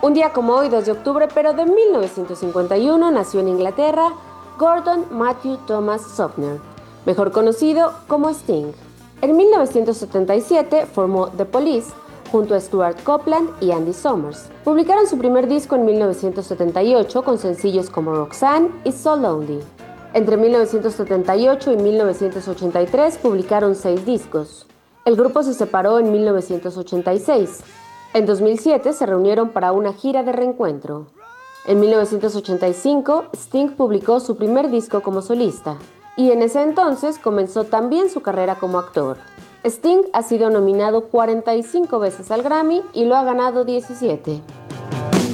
Un día como hoy, 2 de octubre, pero de 1951, nació en Inglaterra Gordon Matthew Thomas Sumner, mejor conocido como Sting. En 1977 formó The Police junto a Stuart Copeland y Andy Summers. Publicaron su primer disco en 1978 con sencillos como Roxanne y So Lonely. Entre 1978 y 1983 publicaron 6 discos. El grupo se separó en 1986. En 2007 se reunieron para una gira de reencuentro. En 1985, Sting publicó su primer disco como solista, y en ese entonces comenzó también su carrera como actor. Sting ha sido nominado 45 veces al Grammy y lo ha ganado 17.